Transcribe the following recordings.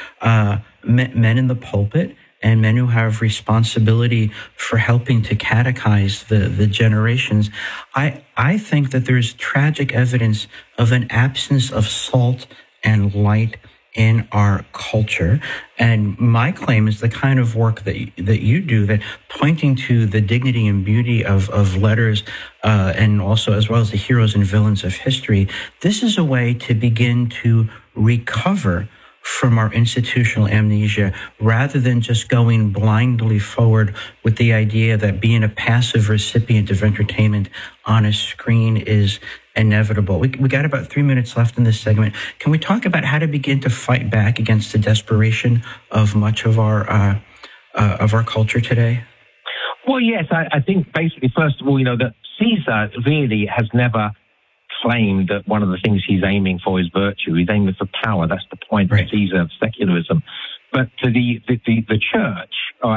men in the pulpit and men who have responsibility for helping to catechize the generations. I think that there's tragic evidence of an absence of salt and light in our culture. And my claim is the kind of work that you do, that pointing to the dignity and beauty of letters, and also as well as the heroes and villains of history, this is a way to begin to recover from our institutional amnesia, rather than just going blindly forward with the idea that being a passive recipient of entertainment on a screen is inevitable. We got about 3 minutes left in this segment. Can we talk about how to begin to fight back against the desperation of much of our culture today? Well, yes, I think basically, first of all, that Caesar really has never claimed that one of the things he's aiming for is virtue. He's aiming for power. That's the point of Caesar, of secularism. But to the church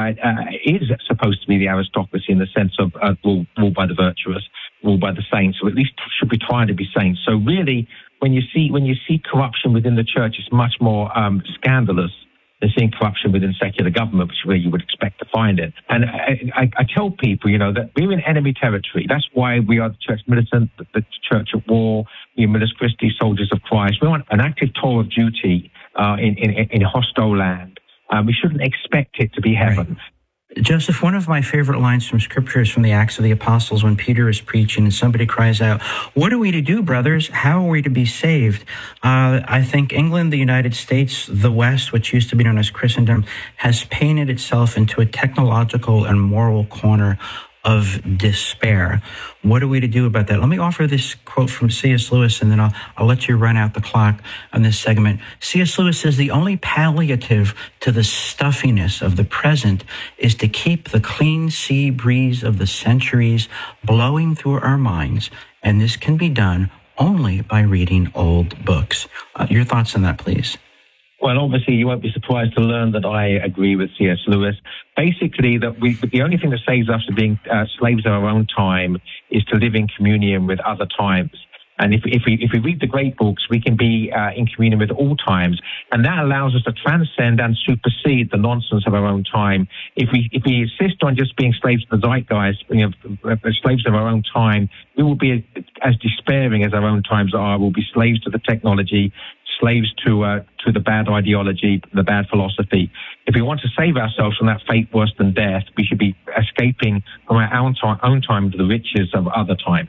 is supposed to be the aristocracy in the sense of ruled by the virtuous, ruled by the saints, or at least should be trying to be saints. So really, when you see corruption within the church, it's much more scandalous than seeing corruption within secular government, which is where you would expect to find it. And I tell people, that we're in enemy territory. That's why we are the church militant, the church at war, the Millis Christi, soldiers of Christ. We want an active tour of duty in hostile land. We shouldn't expect it to be heaven. Right. Joseph, one of my favorite lines from Scripture is from the Acts of the Apostles when Peter is preaching and somebody cries out, "What are we to do, brothers? How are we to be saved?" I think England, the United States, the West, which used to be known as Christendom, has painted itself into a technological and moral corner of despair. What are we to do about that? Let me offer this quote from C.S. Lewis, and then I'll let you run out the clock on this segment. C.S. Lewis says, "The only palliative to the stuffiness of the present is to keep the clean sea breeze of the centuries blowing through our minds, and this can be done only by reading old books." Your thoughts on that, please. Well, obviously, you won't be surprised to learn that I agree with C.S. Lewis. Basically, that the only thing that saves us from being slaves of our own time is to live in communion with other times. And if we read the great books, we can be in communion with all times, and that allows us to transcend and supersede the nonsense of our own time. If we insist on just being slaves to the zeitgeist, slaves of our own time, we will be as despairing as our own times are. We'll be slaves to the technology, slaves to the bad ideology, the bad philosophy. If we want to save ourselves from that fate worse than death, we should be escaping from our own time to the riches of other time.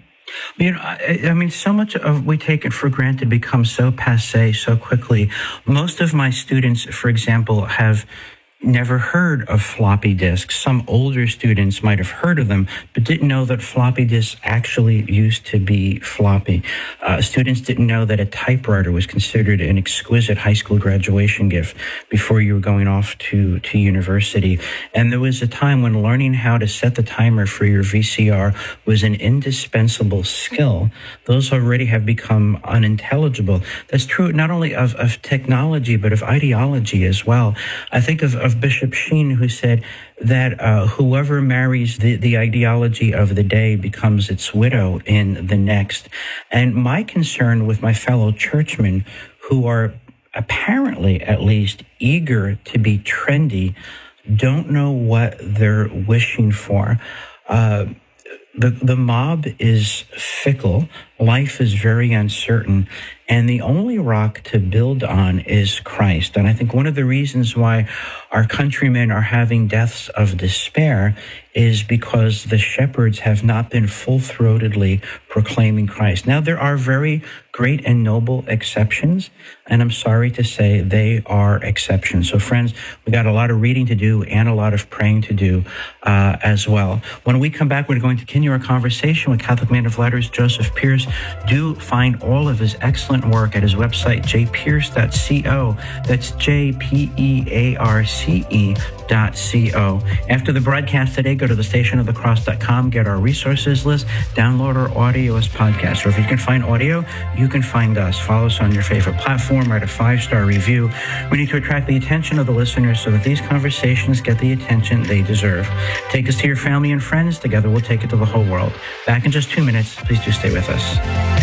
So much of we take it for granted becomes so passé so quickly. Most of my students, for example, have never heard of floppy disks. Some older students might have heard of them, but didn't know that floppy disks actually used to be floppy. Students didn't know that a typewriter was considered an exquisite high school graduation gift before you were going off to university. And there was a time when learning how to set the timer for your VCR was an indispensable skill. Those already have become unintelligible. That's true not only of technology, but of ideology as well. I think of Bishop Sheen, who said that whoever marries the ideology of the day becomes its widow in the next. And my concern with my fellow churchmen, who are apparently at least eager to be trendy, don't know what they're wishing for. The mob is fickle. Life is very uncertain. And the only rock to build on is Christ. And I think one of the reasons why our countrymen are having deaths of despair is because the shepherds have not been full-throatedly proclaiming Christ. Now, there are very great and noble exceptions, and I'm sorry to say they are exceptions. So, friends, we got a lot of reading to do and a lot of praying to do as well. When we come back, we're going to continue our conversation with Catholic man of letters Joseph Pearce. Do find all of his excellent work at his website, jpearce.co. That's jpearce.co. After the broadcast today, go to thestationofthecross.com, get our resources list, download our audio as podcast. Or if you can find audio, you can find us. Follow us on your favorite platform, write a 5-star review. We need to attract the attention of the listeners so that these conversations get the attention they deserve. Take us to your family and friends. Together, we'll take it to the whole world. Back in just 2 minutes. Please do stay with us.